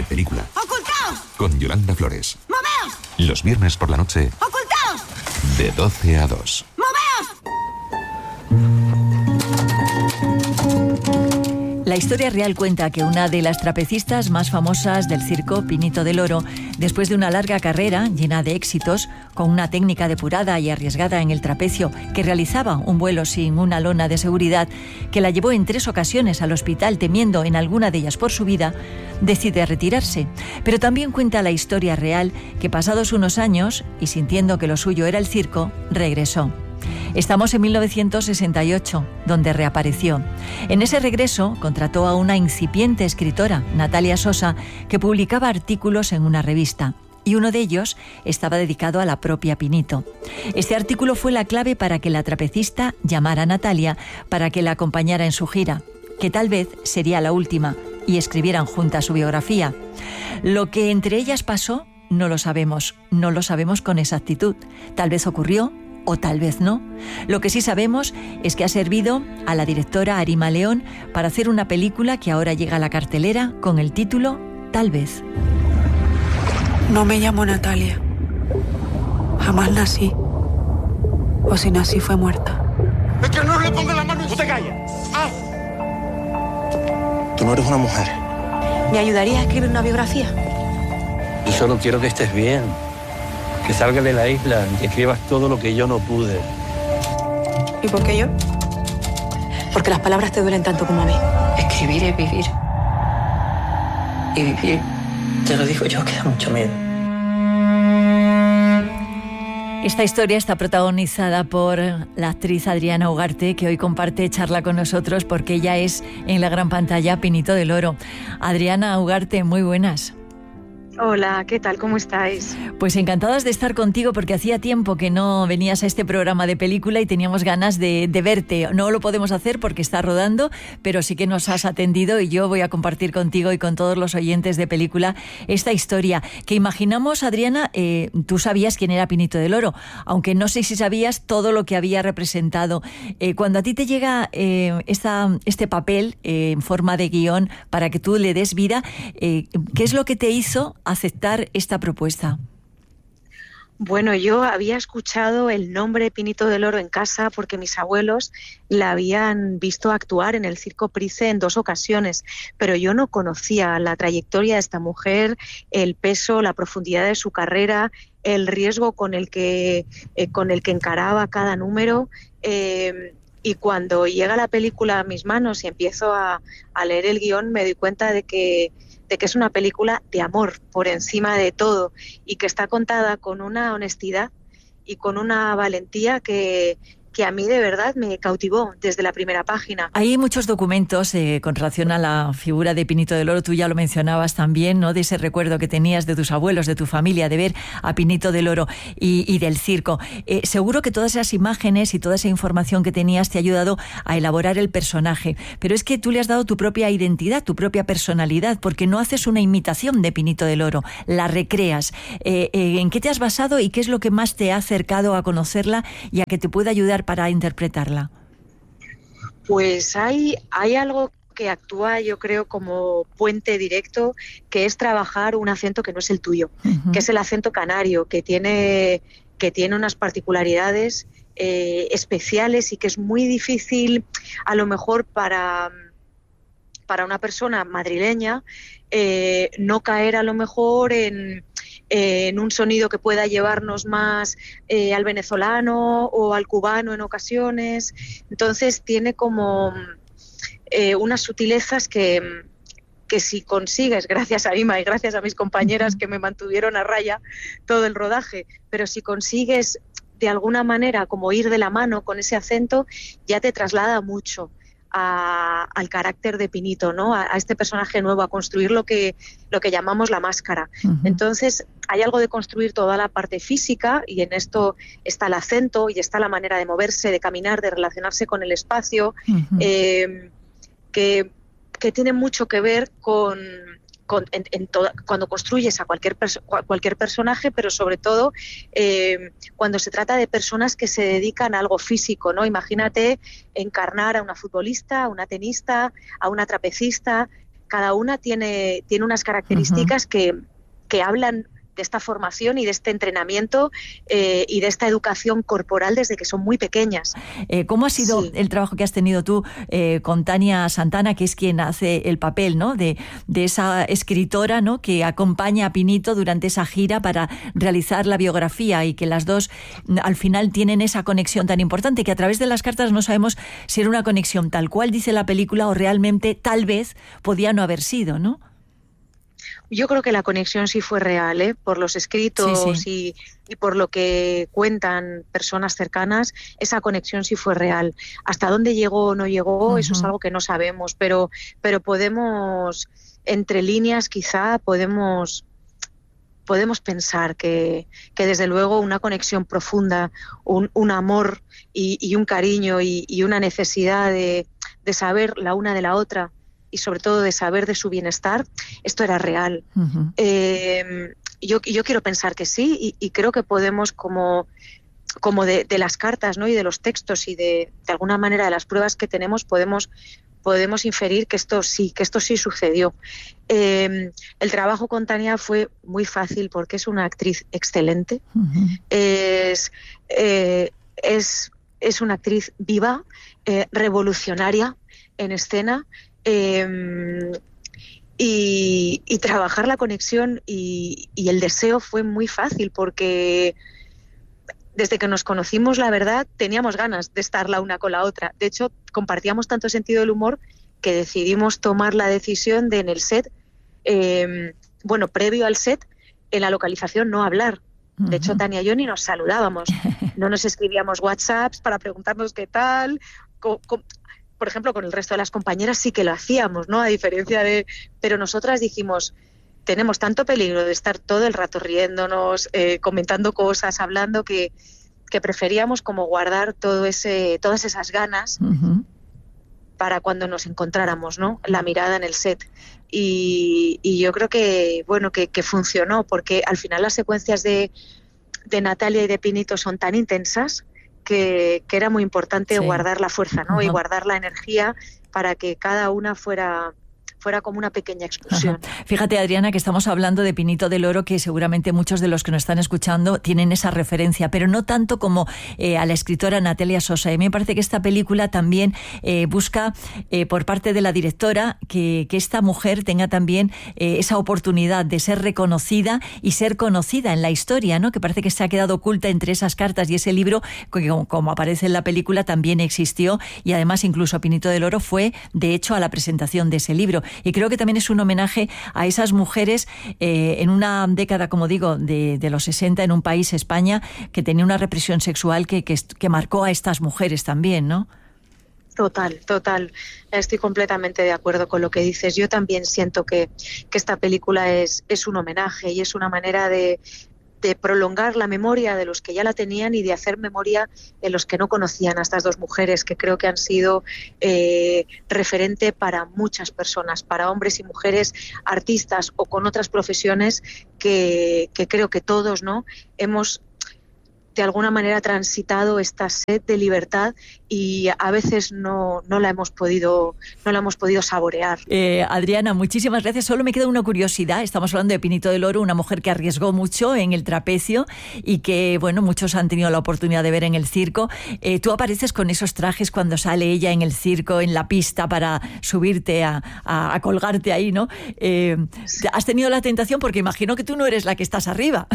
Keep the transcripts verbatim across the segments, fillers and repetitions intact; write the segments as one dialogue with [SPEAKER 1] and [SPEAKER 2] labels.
[SPEAKER 1] película.
[SPEAKER 2] ¡Ocultaos!
[SPEAKER 1] Con Yolanda Flores.
[SPEAKER 2] ¡Moveos!
[SPEAKER 1] Los viernes por la noche.
[SPEAKER 2] ¡Ocultaos!
[SPEAKER 1] De doce a dos.
[SPEAKER 2] ¡Moveos!
[SPEAKER 3] La historia real cuenta que una de las trapecistas más famosas del circo, Pinito del Oro, después de una larga carrera llena de éxitos, con una técnica depurada y arriesgada en el trapecio, que realizaba un vuelo sin una lona de seguridad, que la llevó en tres ocasiones al hospital temiendo en alguna de ellas por su vida, decide retirarse. Pero también cuenta la historia real que pasados unos años, y sintiendo que lo suyo era el circo, regresó. Estamos en mil novecientos sesenta y ocho, donde reapareció. En ese regreso contrató a una incipiente escritora, Natalia Sosa, que publicaba artículos en una revista. Y uno de ellos estaba dedicado a la propia Pinito. Este artículo fue la clave para que la trapecista llamara a Natalia para que la acompañara en su gira, que tal vez sería la última, y escribieran juntas su biografía. Lo que entre ellas pasó no lo sabemos, no lo sabemos con exactitud. Tal vez ocurrió, o tal vez no. Lo que sí sabemos es que ha servido a la directora Arima León para hacer una película que ahora llega a la cartelera con el título Tal vez.
[SPEAKER 4] No me llamo Natalia. Jamás nací. O si nací fue muerta.
[SPEAKER 5] ¡Es que no le ponga la mano! ¡Tú te callas! ¡Ah! Tú no eres una mujer.
[SPEAKER 4] ¿Me ayudarías a escribir una biografía?
[SPEAKER 6] Yo solo quiero que estés bien. Que salgas de la isla y escribas todo lo que yo no pude.
[SPEAKER 4] ¿Y por qué yo? Porque las palabras te duelen tanto como a mí.
[SPEAKER 7] Escribir es vivir. Y vivir, te lo digo yo, que da mucho miedo.
[SPEAKER 3] Esta historia está protagonizada por la actriz Adriana Ugarte, que hoy comparte charla con nosotros porque ella es en la gran pantalla Pinito del Oro. Adriana Ugarte, muy buenas.
[SPEAKER 8] Hola, ¿qué tal? ¿Cómo estáis?
[SPEAKER 3] Pues encantadas de estar contigo porque hacía tiempo que no venías a este programa de película y teníamos ganas de, de verte. No lo podemos hacer porque está rodando, pero sí que nos has atendido y yo voy a compartir contigo y con todos los oyentes de película esta historia que imaginamos, Adriana, eh, tú sabías quién era Pinito del Oro, aunque no sé si sabías todo lo que había representado. Eh, cuando a ti te llega eh, esta, este papel eh, en forma de guión para que tú le des vida, eh, ¿qué es lo que te hizo aceptar esta propuesta?
[SPEAKER 8] Bueno, yo había escuchado el nombre Pinito del Oro en casa porque mis abuelos la habían visto actuar en el Circo Price en dos ocasiones, pero yo no conocía la trayectoria de esta mujer, el peso, la profundidad de su carrera, el riesgo con el que, eh, con el que encaraba cada número. Eh, y cuando llega la película a mis manos y empiezo a, a leer el guión, me doy cuenta de que de que es una película de amor por encima de todo y que está contada con una honestidad y con una valentía que, que a mí de verdad me cautivó desde la primera página.
[SPEAKER 3] Hay muchos documentos eh, con relación a la figura de Pinito del Oro, tú ya lo mencionabas también, ¿no? De ese recuerdo que tenías de tus abuelos, de tu familia, de ver a Pinito del Oro y, y del circo. Eh, seguro que todas esas imágenes y toda esa información que tenías te ha ayudado a elaborar el personaje, pero es que tú le has dado tu propia identidad, tu propia personalidad, porque no haces una imitación de Pinito del Oro, la recreas. Eh, eh, ¿En qué te has basado y qué es lo que más te ha acercado a conocerla y a que te pueda ayudar para interpretarla?
[SPEAKER 8] Pues hay, hay algo que actúa, yo creo, como puente directo, que es trabajar un acento que no es el tuyo, uh-huh. que es el acento canario, que tiene, que tiene unas particularidades eh, especiales y que es muy difícil, a lo mejor para, para una persona madrileña, eh, no caer a lo mejor en... en un sonido que pueda llevarnos más eh, al venezolano o al cubano en ocasiones. Entonces tiene como eh, unas sutilezas que, que si consigues, gracias a Ima y gracias a mis compañeras que me mantuvieron a raya todo el rodaje, pero si consigues de alguna manera como ir de la mano con ese acento, ya te traslada mucho A, al carácter de Pinito, ¿no? A, a este personaje nuevo, a construir lo que, lo que llamamos la máscara. Uh-huh. Entonces, hay algo de construir toda la parte física y en esto está el acento y está la manera de moverse, de caminar, de relacionarse con el espacio, uh-huh. eh, que, que tiene mucho que ver con... Con, en, en toda, cuando construyes a cualquier, perso, cualquier personaje, pero sobre todo eh, cuando se trata de personas que se dedican a algo físico, ¿no? Imagínate encarnar a una futbolista, a una tenista, a una trapecista. cada una tiene, tiene unas características uh-huh. que, que hablan de esta formación y de este entrenamiento eh, y de esta educación corporal desde que son muy pequeñas.
[SPEAKER 3] Eh, ¿Cómo ha sido sí. el trabajo que has tenido tú eh, con Tania Santana, que es quien hace el papel, ¿no? de, de esa escritora, ¿no? que acompaña a Pinito durante esa gira para realizar la biografía, y que las dos al final tienen esa conexión tan importante que a través de las cartas no sabemos si era una conexión tal cual dice la película o realmente tal vez podía no haber sido, ¿no?
[SPEAKER 8] Yo creo que la conexión sí fue real, ¿eh? Por los escritos sí, sí. Y, y por lo que cuentan personas cercanas, esa conexión sí fue real. Hasta dónde llegó o no llegó, uh-huh. eso es algo que no sabemos, pero, pero podemos, entre líneas quizá, podemos, podemos pensar que, que desde luego una conexión profunda, un, un amor y, y un cariño y, y una necesidad de, de saber la una de la otra, y sobre todo de saber de su bienestar, esto era real. Uh-huh. Eh, yo, yo quiero pensar que sí, y, y creo que podemos, como, como de, de las cartas, ¿no? y de los textos y de, de alguna manera de las pruebas que tenemos, podemos, podemos inferir que esto sí, que esto sí sucedió. Eh, el trabajo con Tania fue muy fácil porque es una actriz excelente, uh-huh. es, eh, es, es una actriz viva, eh, revolucionaria en escena. Eh, y, y trabajar la conexión y, y el deseo fue muy fácil porque desde que nos conocimos, la verdad, teníamos ganas de estar la una con la otra. De hecho, compartíamos tanto sentido del humor que decidimos tomar la decisión de en el set, eh, bueno, previo al set, en la localización no hablar. De uh-huh. hecho, Tania y yo ni nos saludábamos, no nos escribíamos WhatsApps para preguntarnos qué tal. Co- co- Por ejemplo, con el resto de las compañeras sí que lo hacíamos, ¿no? A diferencia de... Pero nosotras dijimos, tenemos tanto peligro de estar todo el rato riéndonos, eh, comentando cosas, hablando, que, que preferíamos como guardar todo ese, todas esas ganas uh-huh. para cuando nos encontráramos, ¿no? La mirada en el set. Y, y yo creo que, bueno, que, que funcionó, porque al final las secuencias de, de Natalia y de Pinito son tan intensas Que, que era muy importante sí. guardar la fuerza, ¿no? Uh-huh. Y guardar la energía para que cada una fuera, fuera como una pequeña explosión.
[SPEAKER 3] Uh-huh. Fíjate, Adriana, que estamos hablando de Pinito del Oro, que seguramente muchos de los que nos están escuchando tienen esa referencia, pero no tanto como eh, a la escritora Natalia Sosa. Y me parece que esta película también eh, busca, eh, por parte de la directora, que, que esta mujer tenga también eh, esa oportunidad de ser reconocida y ser conocida en la historia, ¿no? Que parece que se ha quedado oculta entre esas cartas y ese libro, que como, como aparece en la película, también existió, y además incluso Pinito del Oro fue, de hecho, a la presentación de ese libro. Y creo que también es un homenaje a esas mujeres eh, en una década, como digo, de, de los sesenta, en un país, España, que tenía una represión sexual que, que, que marcó a estas mujeres también, ¿no?
[SPEAKER 8] Total, total. Estoy completamente de acuerdo con lo que dices. Yo también siento que, que esta película es, es un homenaje y es una manera de, de prolongar la memoria de los que ya la tenían y de hacer memoria de los que no conocían a estas dos mujeres, que creo que han sido eh, referente para muchas personas, para hombres y mujeres, artistas o con otras profesiones, que, que creo que todos, ¿no?, hemos de alguna manera transitado esta sed de libertad y a veces no, no la hemos podido no la hemos podido saborear.
[SPEAKER 3] Eh, Adriana, muchísimas gracias. Solo me queda una curiosidad. Estamos hablando de Pinito del Oro, una mujer que arriesgó mucho en el trapecio y que, bueno, muchos han tenido la oportunidad de ver en el circo. Eh, tú apareces con esos trajes cuando sale ella en el circo, en la pista, para subirte a, a, a colgarte ahí, ¿no? Eh, ¿Has tenido la tentación? Porque imagino que tú no eres la que estás arriba.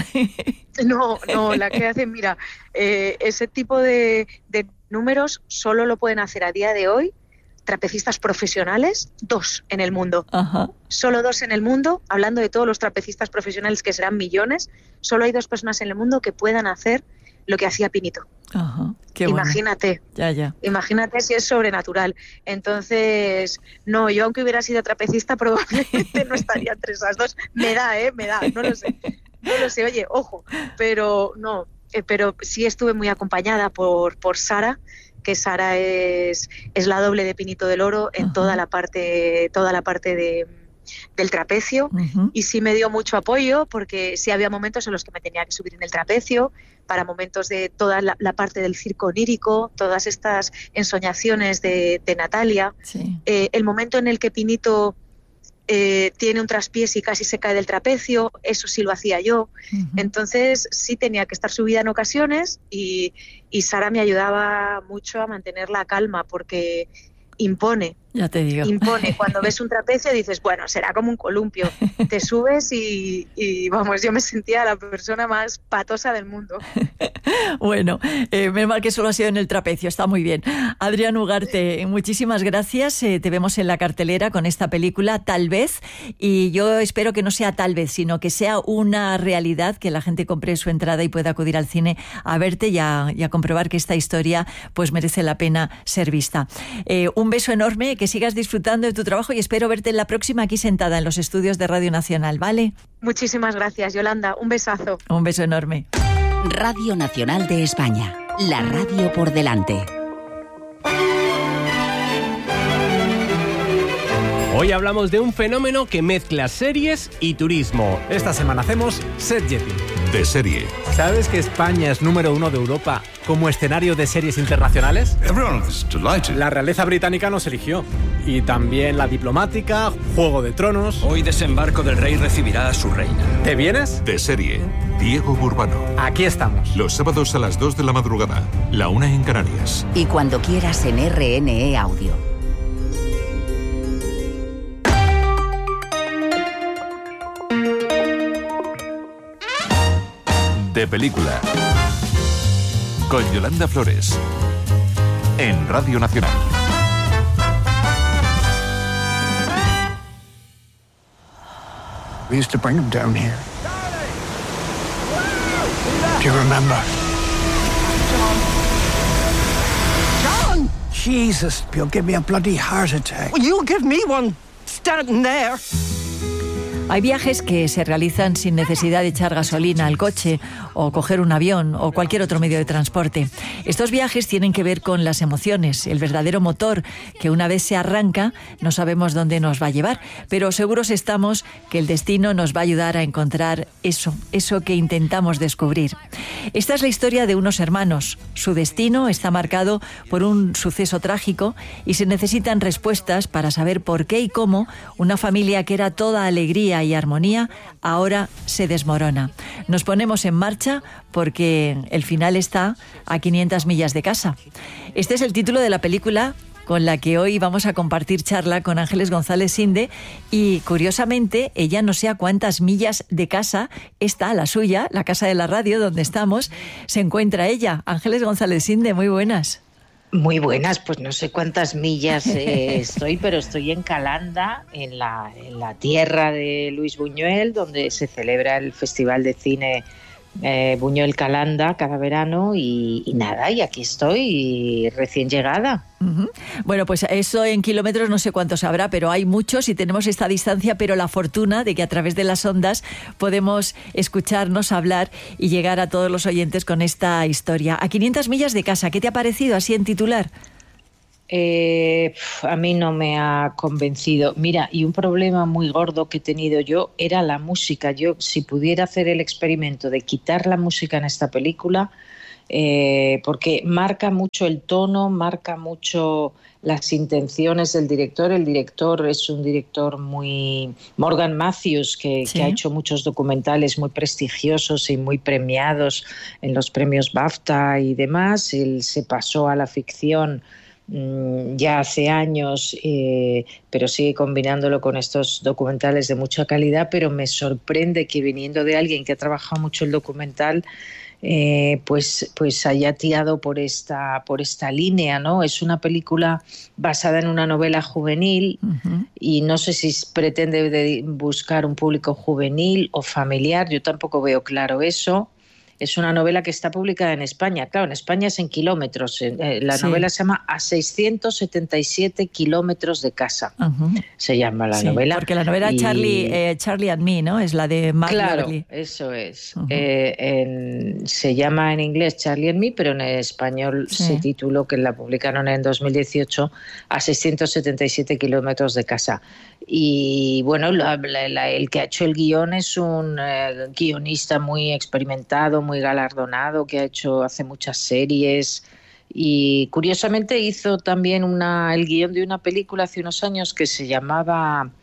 [SPEAKER 8] No, no, la que hacen, mira, eh, ese tipo de, de números solo lo pueden hacer a día de hoy trapecistas profesionales, dos en el mundo. Ajá. Solo dos en el mundo, hablando de todos los trapecistas profesionales que serán millones, solo hay dos personas en el mundo que puedan hacer lo que hacía Pinito. Ajá, qué imagínate, bueno. ya, ya. Imagínate si es sobrenatural. Entonces, no, yo aunque hubiera sido trapecista probablemente no estaría entre esas dos. Me da, ¿eh? Me da, no lo sé. No lo sé, oye, ojo, pero no, eh, pero sí estuve muy acompañada por, por Sara, que Sara es, es la doble de Pinito del Oro en uh-huh. toda la parte, toda la parte de, del trapecio, uh-huh. y sí me dio mucho apoyo porque sí había momentos en los que me tenía que subir en el trapecio, para momentos de toda la, la parte del circo onírico, todas estas ensoñaciones de, de Natalia, sí. eh, el momento en el que Pinito eh, tiene un traspiés y casi se cae del trapecio, eso sí lo hacía yo. Uh-huh. Entonces sí tenía que estar subida en ocasiones y, y Sara me ayudaba mucho a mantener la calma porque impone.
[SPEAKER 3] Ya te digo.
[SPEAKER 8] Impone. Cuando ves un trapecio dices, bueno, será como un columpio. Te subes y, y vamos, yo me sentía la persona más patosa del mundo.
[SPEAKER 3] Bueno, eh, menos mal que solo ha sido en el trapecio, está muy bien. Adrián Ugarte, muchísimas gracias. Eh, te vemos en la cartelera con esta película, Tal vez, y yo espero que no sea tal vez, sino que sea una realidad, que la gente compre su entrada y pueda acudir al cine a verte y a, y a comprobar que esta historia pues merece la pena ser vista. Eh, un beso enorme, que sigas disfrutando de tu trabajo y espero verte en la próxima aquí sentada en los estudios de Radio Nacional, ¿vale?
[SPEAKER 8] Muchísimas gracias, Yolanda. Un besazo.
[SPEAKER 3] Un beso enorme.
[SPEAKER 2] Radio Nacional de España, la radio por delante.
[SPEAKER 9] Hoy hablamos de un fenómeno que mezcla series y turismo.
[SPEAKER 10] Esta semana hacemos Set Jetting.
[SPEAKER 1] De serie.
[SPEAKER 10] ¿Sabes que España es número uno de Europa como escenario de series internacionales? La realeza británica nos eligió. Y también la diplomática, Juego de Tronos.
[SPEAKER 11] Hoy Desembarco del Rey recibirá a su reina.
[SPEAKER 10] ¿Te vienes?
[SPEAKER 1] De serie. Diego Burbano.
[SPEAKER 10] Aquí estamos.
[SPEAKER 1] Los sábados a las dos de la madrugada. La una en Canarias.
[SPEAKER 2] Y cuando quieras en R N E Audio.
[SPEAKER 1] De película. Con Yolanda Flores. En Radio Nacional.
[SPEAKER 12] We used to bring them down here. Do you remember?
[SPEAKER 13] John! John!
[SPEAKER 12] Jesus, you'll give me a bloody heart attack.
[SPEAKER 13] Well, you'll give me one standing there.
[SPEAKER 3] Hay viajes que se realizan sin necesidad de echar gasolina al coche o coger un avión o cualquier otro medio de transporte. Estos viajes tienen que ver con las emociones, el verdadero motor que una vez se arranca no sabemos dónde nos va a llevar, pero seguros estamos que el destino nos va a ayudar a encontrar eso, eso que intentamos descubrir. Esta es la historia de unos hermanos. Su destino está marcado por un suceso trágico y se necesitan respuestas para saber por qué y cómo una familia que era toda alegría y armonía ahora se desmorona. Nos ponemos en marcha porque el final está a quinientas millas de casa. Este es el título de la película con la que hoy vamos a compartir charla con Ángeles González Sinde y, curiosamente, ella no sé a cuántas millas de casa está, la suya, la casa de la radio donde estamos, se encuentra ella. Ángeles González Sinde, muy buenas.
[SPEAKER 14] Muy buenas, pues no sé cuántas millas eh, estoy, pero estoy en Calanda, en la, en la tierra de Luis Buñuel, donde se celebra el Festival de Cine eh, Buñuel Calanda cada verano y, y nada, y aquí estoy recién llegada.
[SPEAKER 3] Uh-huh. Bueno, pues eso en kilómetros no sé cuántos habrá, pero hay muchos y tenemos esta distancia, pero la fortuna de que a través de las ondas podemos escucharnos hablar y llegar a todos los oyentes con esta historia. A quinientas millas de casa, ¿qué te ha parecido así en titular?
[SPEAKER 14] Eh, a mí no me ha convencido. Mira, y un problema muy gordo que he tenido yo era la música. Yo, si pudiera hacer el experimento de quitar la música en esta película, eh, porque marca mucho el tono, marca mucho las intenciones del director. El director es un director muy... Morgan Matthews, que, sí. que ha hecho muchos documentales muy prestigiosos y muy premiados en los premios BAFTA y demás. Él se pasó a la ficción ya hace años, eh, pero sigue combinándolo con estos documentales de mucha calidad, pero me sorprende que viniendo de alguien que ha trabajado mucho el documental, eh, pues, pues haya tirado por esta, por esta línea, ¿no? Es una película basada en una novela juvenil uh-huh. y no sé si pretende de buscar un público juvenil o familiar, yo tampoco veo claro eso. Es una novela que está publicada en España. Claro, en España es en kilómetros. La sí. novela se llama A seiscientos setenta y siete kilómetros de casa. Uh-huh. Se llama la sí, novela.
[SPEAKER 3] Porque la novela y... Charlie, eh, Charlie and Me, ¿no? Es la de Mark
[SPEAKER 14] Claro,
[SPEAKER 3] Burley.
[SPEAKER 14] Eso es. Uh-huh. Eh, en, se llama en inglés Charlie and Me, pero en español sí. se tituló, que la publicaron en dos mil dieciocho, A seiscientos setenta y siete kilómetros de casa. Y bueno, la, la, la, el que ha hecho el guión es un eh, guionista muy experimentado, muy galardonado, que ha hecho hace muchas series y curiosamente hizo también una, el guión de una película hace unos años que se llamaba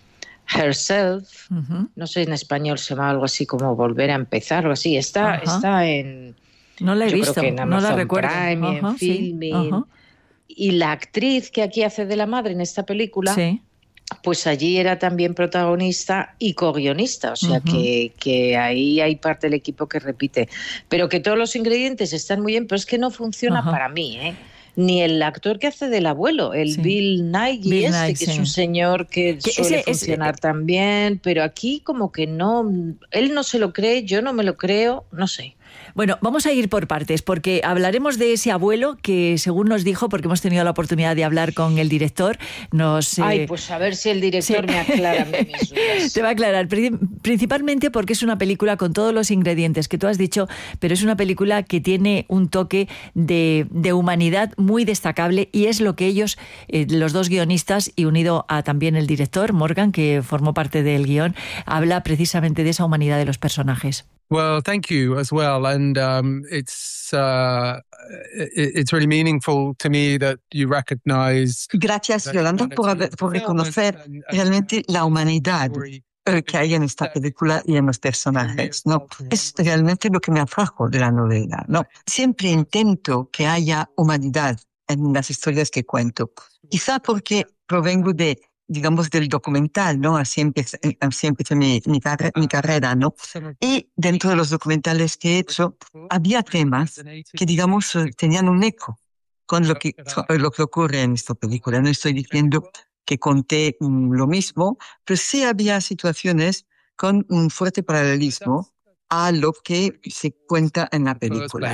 [SPEAKER 14] Herself, uh-huh. no sé en español se llama algo así como Volver a empezar o así, está, uh-huh. está en...
[SPEAKER 3] No la he
[SPEAKER 14] yo
[SPEAKER 3] visto,
[SPEAKER 14] creo que en Amazon
[SPEAKER 3] no la recuerdo.
[SPEAKER 14] Prime,
[SPEAKER 3] uh-huh,
[SPEAKER 14] en Filmin.
[SPEAKER 3] Sí. Uh-huh.
[SPEAKER 14] Y la actriz que aquí hace de la madre en esta película,
[SPEAKER 3] sí.
[SPEAKER 14] pues allí era también protagonista y co-guionista, o sea uh-huh. que, que ahí hay parte del equipo que repite. Pero que todos los ingredientes están muy bien, pero es que no funciona uh-huh. para mí, ¿eh? Ni el actor que hace del abuelo, el sí. Bill Nighy, Bill este, Nighy, que sí. es un señor que, que suele ese, funcionar ese, tan bien, pero aquí como que no, él no se lo cree, yo no me lo creo, no sé.
[SPEAKER 3] Bueno, vamos a ir por partes, porque hablaremos de ese abuelo que, según nos dijo, porque hemos tenido la oportunidad de hablar con el director, nos...
[SPEAKER 14] Ay,
[SPEAKER 3] eh...
[SPEAKER 14] pues a ver si el director sí. me aclara mis dudas.
[SPEAKER 3] Te va a aclarar, principalmente porque es una película con todos los ingredientes que tú has dicho, pero es una película que tiene un toque de, de humanidad muy destacable y es lo que ellos, eh, los dos guionistas y unido a también el director, Morgan, que formó parte del guión, habla precisamente de esa humanidad de los personajes.
[SPEAKER 15] Well, thank you as well, and um, it's uh, it, it's really meaningful to me that you recognize.
[SPEAKER 13] Gracias, Yolanda, por, por reconocer realmente la humanidad que hay en esta película y en los personajes, ¿no? Es realmente lo que me atrajo de la novela, ¿no? Siempre intento que haya humanidad en las historias que cuento, quizá porque provengo de digamos, del documental, ¿no? Así empecé, así empecé mi, mi, carre, mi carrera, ¿no? Y dentro de los documentales que he hecho, había temas que, digamos, tenían un eco con lo que, lo que ocurre en esta película. No estoy diciendo que conté um, lo mismo, pero sí había situaciones con un fuerte paralelismo a lo que se cuenta en la película.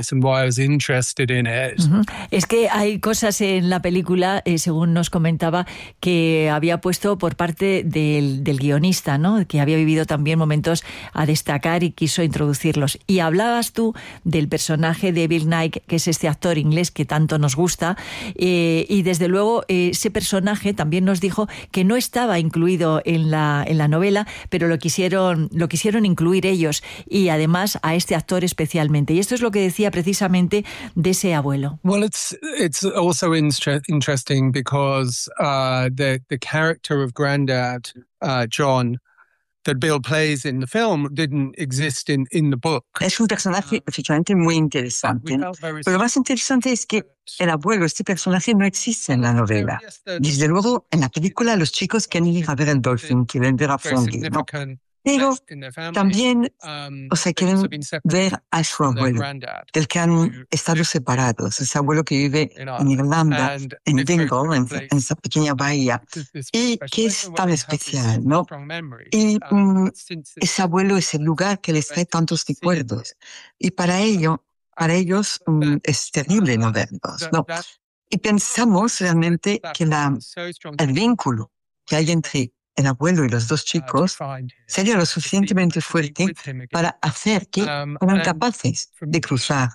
[SPEAKER 3] Uh-huh. Es que hay cosas en la película, eh, según nos comentaba, que había puesto por parte del, del guionista, ¿no? Que había vivido también momentos a destacar y quiso introducirlos. Y hablabas tú del personaje de Bill Nighy, que es este actor inglés que tanto nos gusta, eh, y desde luego eh, ese personaje también nos dijo que no estaba incluido en la, en la novela, pero lo quisieron, lo quisieron incluir ellos. Y y además a este actor especialmente. Y esto es lo que decía precisamente de ese abuelo.
[SPEAKER 15] Well, it's it's also inter- interesting because uh, the the character of Grandad, uh, John, that Bill plays in the film didn't exist in, in the book.
[SPEAKER 13] Es un personaje efectivamente muy interesante. Pero lo más interesante es que el abuelo, este personaje, no existe en la novela. Desde luego, en la película, los chicos quieren ir a ver el Dolphin, quieren ver a Funky, ¿no? Pero también, o sea, quieren ver a su abuelo, del que han estado separados, ese abuelo que vive en Irlanda, en Dingle, en, en esa pequeña bahía, y que es tan especial, ¿no? Y um, ese abuelo es el lugar que les trae tantos recuerdos, y para ello, para ellos um, es terrible no verlos, ¿no? Y pensamos realmente que la, el vínculo que hay entre el abuelo y los dos chicos sería lo suficientemente fuerte para hacer que fueran capaces de cruzar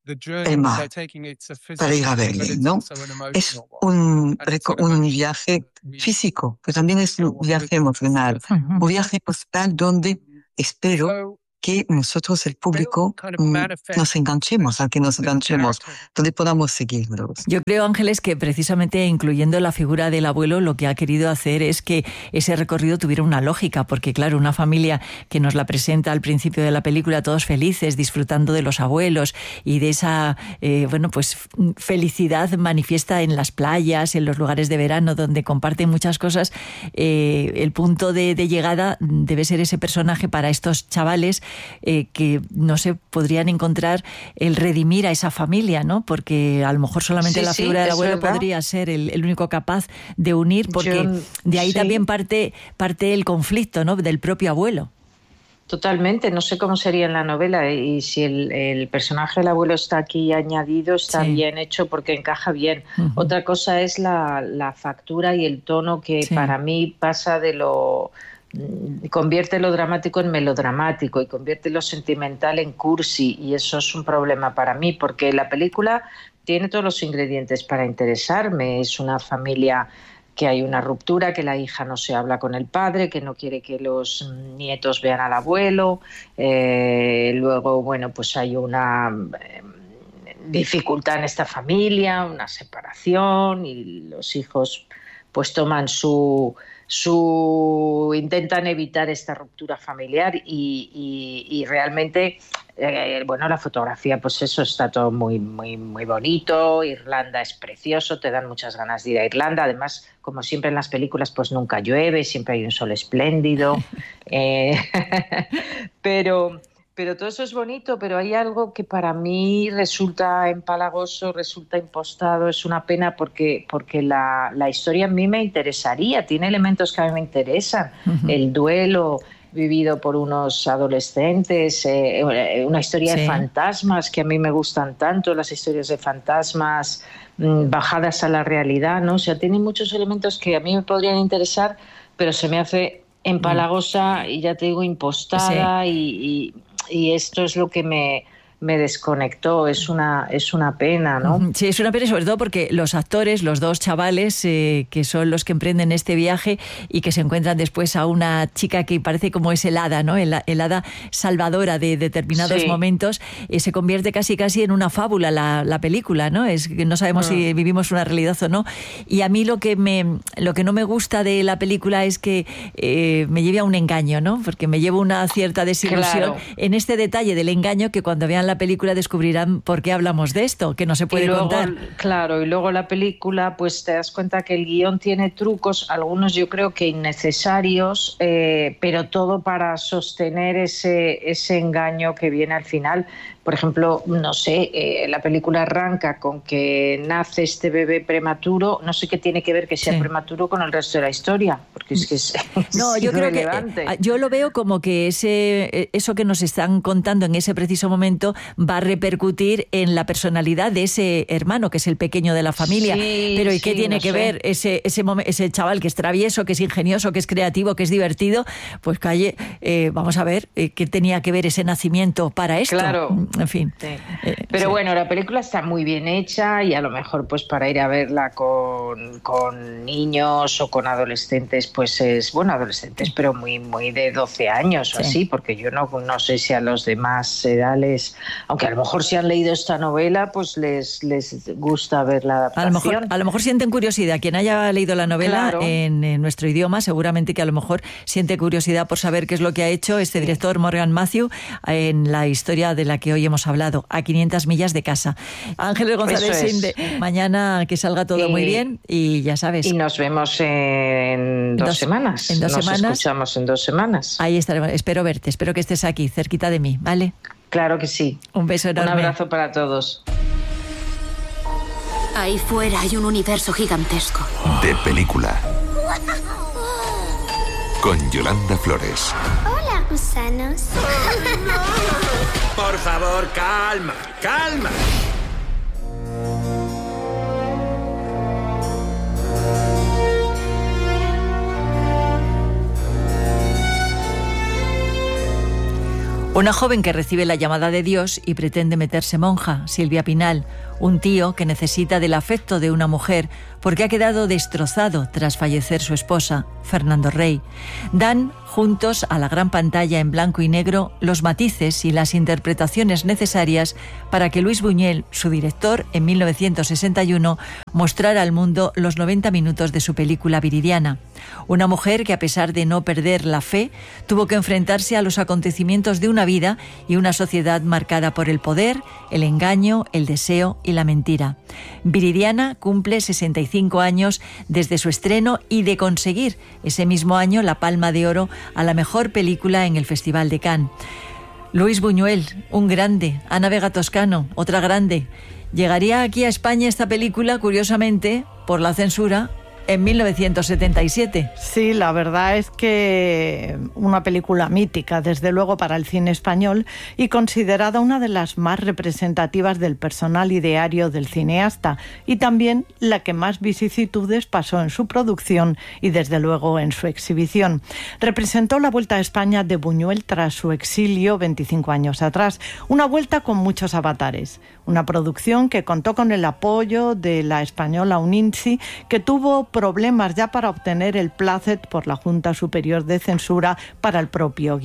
[SPEAKER 13] el mar para ir a verle, ¿no? Es un, un viaje físico, pero también es un viaje emocional, un viaje emocional donde espero que nosotros, el público, nos enganchemos, al que nos enganchemos, donde podamos seguirlos.
[SPEAKER 3] Yo creo, Ángeles, que precisamente incluyendo la figura del abuelo, lo que ha querido hacer es que ese recorrido tuviera una lógica, porque claro, una familia que nos la presenta al principio de la película, todos felices, disfrutando de los abuelos y de esa, eh, bueno, pues felicidad manifiesta en las playas, en los lugares de verano, donde comparten muchas cosas, eh, el punto de, de llegada debe ser ese personaje para estos chavales Eh, que, no sé, podrían encontrar el redimir a esa familia, ¿no? Porque a lo mejor solamente sí, la figura sí, del abuelo verdad. podría ser el, el único capaz de unir, porque Yo, de ahí sí. también parte, parte el conflicto, ¿no? Del propio abuelo.
[SPEAKER 14] Totalmente, no sé cómo sería en la novela y si el, el personaje del abuelo está aquí añadido, está sí. bien hecho porque encaja bien. Uh-huh. Otra cosa es la, la factura y el tono que sí. para mí pasa de lo... convierte lo dramático en melodramático y convierte lo sentimental en cursi, y eso es un problema para mí porque la película tiene todos los ingredientes para interesarme. Es una familia que hay una ruptura, que la hija no se habla con el padre, que no quiere que los nietos vean al abuelo, eh, luego bueno pues hay una eh, dificultad en esta familia, una separación, y los hijos pues toman su su intentan evitar esta ruptura familiar y, y, y realmente eh, bueno, la fotografía, pues eso, está todo muy, muy, muy bonito. Irlanda es precioso, te dan muchas ganas de ir a Irlanda. Además, como siempre en las películas, pues nunca llueve, siempre hay un sol espléndido. eh, pero... Pero todo eso es bonito, pero hay algo que para mí resulta empalagoso, resulta impostado, es una pena porque, porque la, la historia a mí me interesaría, tiene elementos que a mí me interesan, uh-huh. El duelo vivido por unos adolescentes, eh, una historia sí. de fantasmas que a mí me gustan tanto, las historias de fantasmas mmm, bajadas a la realidad, ¿no? O sea, tiene muchos elementos que a mí me podrían interesar, pero se me hace empalagosa y ya te digo, impostada sí. y... y y esto es lo que me, me desconectó, es una, es una pena, ¿no?
[SPEAKER 3] Sí, es una pena, sobre todo porque los actores, los dos chavales eh, que son los que emprenden este viaje y que se encuentran después a una chica que parece como es el hada, ¿no? El, el hada salvadora de determinados sí. momentos, eh, se convierte casi casi en una fábula la, la película, ¿no? Es que no sabemos mm. si vivimos una realidad o no. Y a mí lo que me lo que no me gusta de la película es que eh, me lleve a un engaño, ¿no? Porque me llevo una cierta desilusión claro. en este detalle del engaño, que cuando vean la película descubrirán por qué hablamos de esto, que no se puede
[SPEAKER 14] y luego,
[SPEAKER 3] contar.
[SPEAKER 14] Claro, y luego la película, pues te das cuenta que el guión tiene trucos, algunos yo creo que innecesarios, eh, pero todo para sostener ese, ese engaño que viene al final. Por ejemplo, no sé, eh, la película arranca con que nace este bebé prematuro, no sé qué tiene que ver que sea sí. prematuro con el resto de la historia, porque es que es,
[SPEAKER 3] no,
[SPEAKER 14] es
[SPEAKER 3] yo creo que eh, yo lo veo como que ese eso que nos están contando en ese preciso momento va a repercutir en la personalidad de ese hermano, que es el pequeño de la familia. Sí, pero ¿y qué sí, tiene no que sé. ver ese ese ese chaval que es travieso, que es ingenioso, que es creativo, que es divertido? Pues calle, eh, vamos a ver eh, qué tenía que ver ese nacimiento para esto.
[SPEAKER 14] Claro.
[SPEAKER 3] En fin.
[SPEAKER 14] Sí. Eh, Pero
[SPEAKER 3] sí.
[SPEAKER 14] bueno, la película está muy bien hecha y a lo mejor pues para ir a verla con, con niños o con adolescentes, pues es, bueno, adolescentes, pero muy muy de doce años o sí. así, porque yo no, no sé si a los demás edades, aunque a lo mejor si han leído esta novela, pues les, les gusta ver la adaptación.
[SPEAKER 3] A lo mejor, a lo mejor sienten curiosidad. Quien haya leído la novela claro. en, en nuestro idioma, seguramente que a lo mejor siente curiosidad por saber qué es lo que ha hecho este director Morgan Matthew en la historia de la que hoy hemos hablado, a quinientas millas de casa. Ángeles González Sinde, mañana que salga todo y, muy bien y ya sabes.
[SPEAKER 14] Y nos vemos en dos, dos semanas.
[SPEAKER 3] En dos
[SPEAKER 14] nos
[SPEAKER 3] semanas.
[SPEAKER 14] escuchamos en dos semanas.
[SPEAKER 3] Ahí estaremos. Espero verte, espero que estés aquí, cerquita de mí, ¿vale?
[SPEAKER 14] Claro que sí.
[SPEAKER 3] Un beso enorme.
[SPEAKER 14] Un abrazo para todos.
[SPEAKER 16] Ahí fuera hay un universo gigantesco.
[SPEAKER 1] De película. Con Yolanda Flores.
[SPEAKER 17] Hola, gusanos.
[SPEAKER 11] Por favor, calma, calma.
[SPEAKER 3] Una joven que recibe la llamada de Dios y pretende meterse monja, Silvia Pinal. Un tío que necesita del afecto de una mujer porque ha quedado destrozado tras fallecer su esposa, Fernando Rey. Dan juntos a la gran pantalla en blanco y negro los matices y las interpretaciones necesarias para que Luis Buñuel, su director, en mil novecientos sesenta y uno, mostrara al mundo los noventa minutos de su película Viridiana. Una mujer que, a pesar de no perder la fe, tuvo que enfrentarse a los acontecimientos de una vida y una sociedad marcada por el poder, el engaño, el deseo y la mentira. Viridiana cumple sesenta y cinco años desde su estreno y de conseguir ese mismo año la Palma de Oro a la mejor película en el Festival de Cannes. Luis Buñuel, un grande. Ana Vega Toscano, otra grande. Llegaría aquí a España esta película, curiosamente, por la censura, en mil novecientos setenta y siete.
[SPEAKER 18] Sí, la verdad es que una película mítica, desde luego, para el cine español y considerada una de las más representativas del personal ideario del cineasta y también la que más vicisitudes pasó en su producción y desde luego en su exhibición. Representó la vuelta a España de Buñuel tras su exilio veinticinco años atrás, una vuelta con muchos avatares, una producción que contó con el apoyo de la española Uninsi, que tuvo problemas ya para obtener el plácet por la Junta Superior de Censura para el propio guión.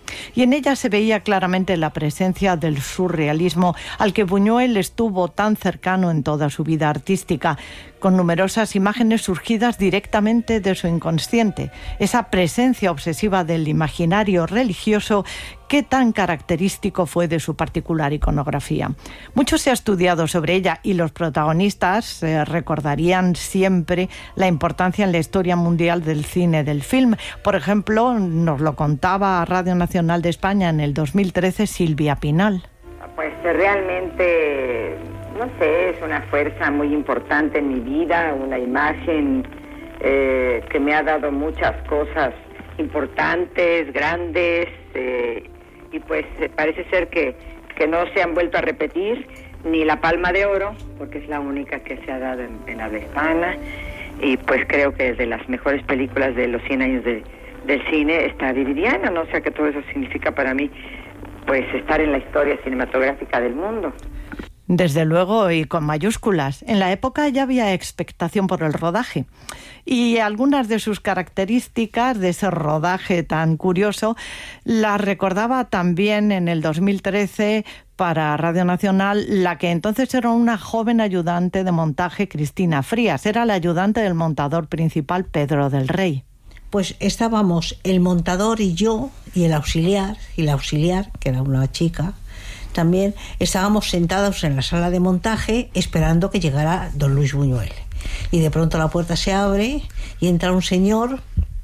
[SPEAKER 18] Y en ella se veía claramente la presencia del surrealismo al que Buñuel estuvo tan cercano en toda su vida artística, con numerosas imágenes surgidas directamente de su inconsciente, esa presencia obsesiva del imaginario religioso que tan característico fue de su particular iconografía. Mucho se ha estudiado sobre ella y los protagonistas eh, recordarían siempre la importancia en la historia mundial del cine, del film. Por ejemplo, nos lo contaba a Radio Nacional de España en el dos mil trece Silvia Pinal.
[SPEAKER 19] Pues realmente, no sé, es una fuerza muy importante en mi vida, una imagen eh, que me ha dado muchas cosas importantes, grandes, eh, y pues eh, parece ser que, que no se han vuelto a repetir, ni la Palma de Oro, porque es la única que se ha dado en, en habla hispana, y pues creo que es de las mejores películas de los cien años de, del cine, está Viridiana, ¿no? O sea que todo eso significa para mí pues estar en la historia cinematográfica del mundo.
[SPEAKER 18] Desde luego, y con mayúsculas. En la época ya había expectación por el rodaje. Y algunas de sus características de ese rodaje tan curioso las recordaba también en el dos mil trece para Radio Nacional la que entonces era una joven ayudante de montaje, Cristina Frías. Era la ayudante del montador principal, Pedro del Rey.
[SPEAKER 20] Pues estábamos el montador y yo, y el auxiliar, y la auxiliar, que era una chica, también estábamos sentados en la sala de montaje esperando que llegara don Luis Buñuel. Y de pronto la puerta se abre y entra un señor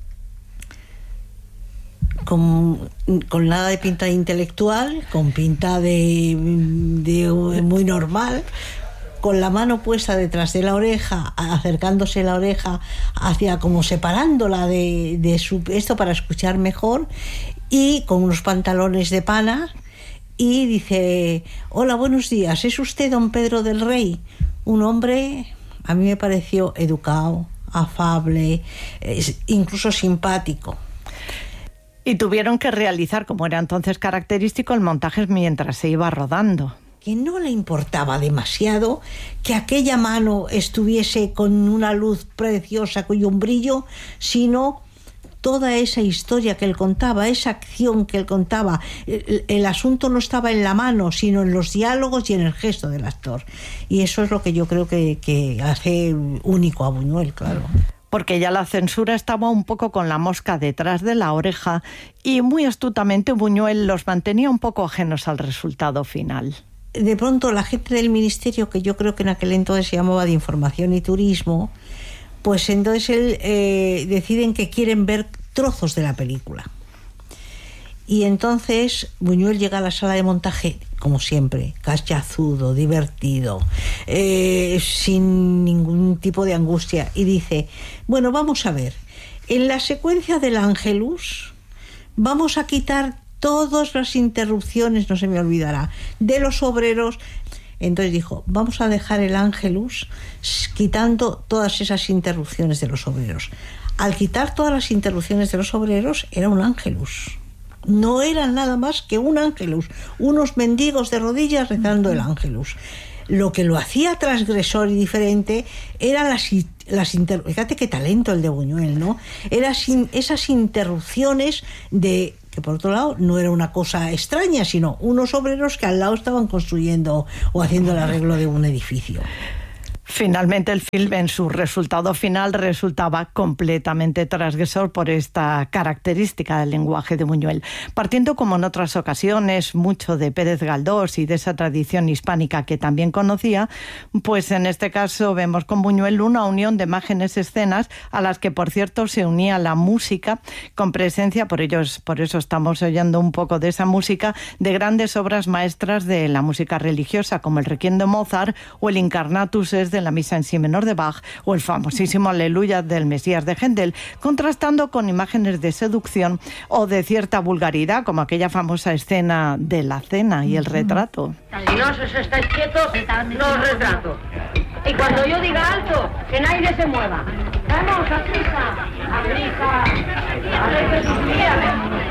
[SPEAKER 20] con, con nada de pinta intelectual, con pinta de, de muy normal, con la mano puesta detrás de la oreja, acercándose la oreja hacia, como separándola de, de su, esto para escuchar mejor, y con unos pantalones de pana, y dice: hola, buenos días, ¿es usted don Pedro del Rey? Un hombre, a mí me pareció educado, afable, incluso simpático.
[SPEAKER 18] Y tuvieron que realizar, como era entonces característico, el montaje mientras se iba rodando.
[SPEAKER 20] Que no le importaba demasiado que aquella mano estuviese con una luz preciosa y un brillo, sino toda esa historia que él contaba, esa acción que él contaba. El, el asunto no estaba en la mano, sino en los diálogos y en el gesto del actor. Y eso es lo que yo creo que, que hace único a Buñuel, claro.
[SPEAKER 18] Porque ya la censura estaba un poco con la mosca detrás de la oreja y muy astutamente Buñuel los mantenía un poco ajenos al resultado final.
[SPEAKER 20] De pronto la gente del ministerio, que yo creo que en aquel entonces se llamaba de Información y Turismo, pues entonces él, eh, deciden que quieren ver trozos de la película. Y entonces Buñuel llega a la sala de montaje, como siempre, cachazudo, divertido, eh, sin ningún tipo de angustia, y dice: bueno, vamos a ver, en la secuencia del Ángelus vamos a quitar todas las interrupciones, no se me olvidará, de los obreros. Entonces dijo: vamos a dejar el Ángelus quitando todas esas interrupciones de los obreros. Al quitar todas las interrupciones de los obreros, era un Ángelus. No era nada más que un Ángelus, unos mendigos de rodillas rezando el Ángelus. Lo que lo hacía transgresor y diferente eran las, las inter... Fíjate qué talento el de Buñuel, ¿no? Eran esas interrupciones de... que por otro lado no era una cosa extraña, sino unos obreros que al lado estaban construyendo o haciendo el arreglo de un edificio.
[SPEAKER 18] Finalmente el film en su resultado final resultaba completamente transgresor por esta característica del lenguaje de Buñuel. Partiendo, como en otras ocasiones, mucho de Pérez Galdós y de esa tradición hispánica que también conocía, pues en este caso vemos con Buñuel una unión de imágenes, escenas, a las que por cierto se unía la música con presencia, por ellos, por eso estamos oyendo un poco de esa música, de grandes obras maestras de la música religiosa, como el Requiem de Mozart o el Incarnatus es de la Misa en Si menor de Bach o el famosísimo Aleluya del Mesías de Händel, contrastando con imágenes de seducción o de cierta vulgaridad, como aquella famosa escena de la cena y el retrato.
[SPEAKER 21] Si no os estáis quietos, no os retrato. Y cuando yo diga alto, que nadie se mueva. ¡Vamos, a prisa! ¡A prisa! ¡A prisa!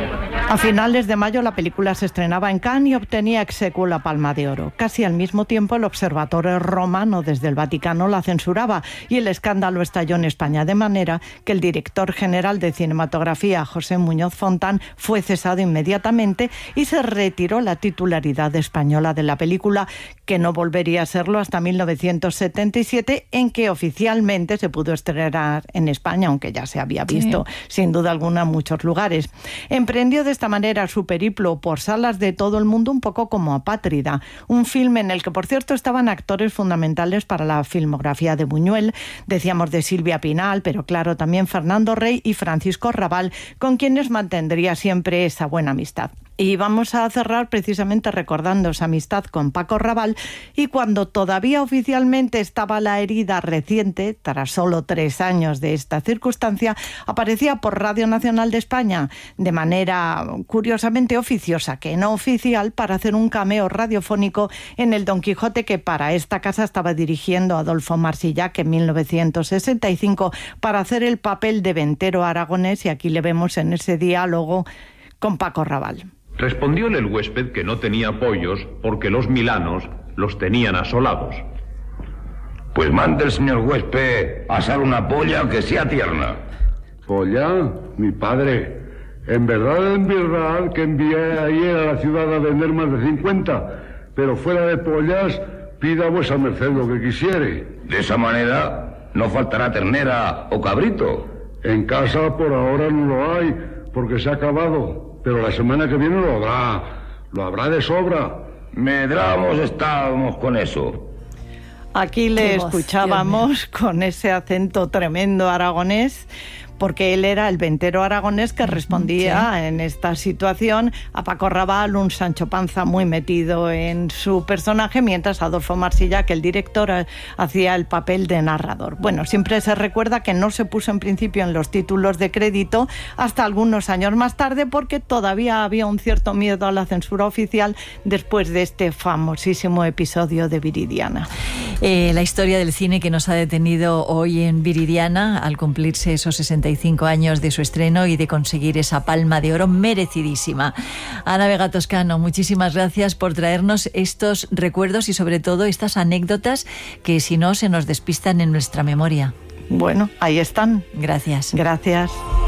[SPEAKER 18] A finales de mayo la película se estrenaba en Cannes y obtenía ex aequo la Palma de Oro. Casi al mismo tiempo el Observatorio Romano desde el Vaticano la censuraba y el escándalo estalló en España, de manera que el director general de cinematografía, José Muñoz Fontán, fue cesado inmediatamente y se retiró la titularidad española de la película, que no volvería a serlo hasta mil novecientos setenta y siete, en que oficialmente se pudo estrenar en España, aunque ya se había visto sí. sin duda alguna en muchos lugares. Emprendió de esta manera su periplo por salas de todo el mundo, un poco como Apátrida, un filme en el que, por cierto, estaban actores fundamentales para la filmografía de Buñuel. Decíamos de Silvia Pinal, pero claro, también Fernando Rey y Francisco Rabal, con quienes mantendría siempre esa buena amistad. Y vamos a cerrar precisamente recordando esa amistad con Paco Rabal, y cuando todavía oficialmente estaba la herida reciente, tras solo tres años de esta circunstancia, aparecía por Radio Nacional de España de manera curiosamente oficiosa, que no oficial, para hacer un cameo radiofónico en el Don Quijote que para esta casa estaba dirigiendo Adolfo Marsillac en mil novecientos sesenta y cinco para hacer el papel de ventero aragonés, y aquí le vemos en ese diálogo con Paco Rabal.
[SPEAKER 5] Respondióle el huésped que no tenía pollos porque los milanos los tenían asolados.
[SPEAKER 22] Pues mande el señor huésped a asar una polla que sea tierna.
[SPEAKER 23] ¿Polla? Mi padre. En verdad, en verdad, que envié ayer a la ciudad a vender más de cincuenta, pero fuera de pollas, pida a vuesa merced lo que quisiere.
[SPEAKER 22] De esa manera, no faltará ternera o cabrito.
[SPEAKER 23] En casa por ahora no lo hay, porque se ha acabado. Pero la semana que viene lo habrá, lo habrá de sobra.
[SPEAKER 22] Medramos estábamos con eso.
[SPEAKER 18] Aquí le escuchábamos con ese acento tremendo aragonés, porque él era el ventero aragonés que respondía sí. en esta situación a Paco Rabal, un Sancho Panza muy metido en su personaje, mientras Adolfo Marsillac, el director, hacía el papel de narrador. Bueno, siempre se recuerda que no se puso en principio en los títulos de crédito hasta algunos años más tarde, porque todavía había un cierto miedo a la censura oficial después de este famosísimo episodio de Viridiana.
[SPEAKER 3] Eh, la historia del cine que nos ha detenido hoy en Viridiana al cumplirse esos sesenta y cinco años de su estreno y de conseguir esa Palma de Oro merecidísima. Ana Vega Toscano, muchísimas gracias por traernos estos recuerdos y sobre todo estas anécdotas que si no se nos despistan en nuestra memoria.
[SPEAKER 18] Bueno, ahí están.
[SPEAKER 3] Gracias.
[SPEAKER 18] Gracias.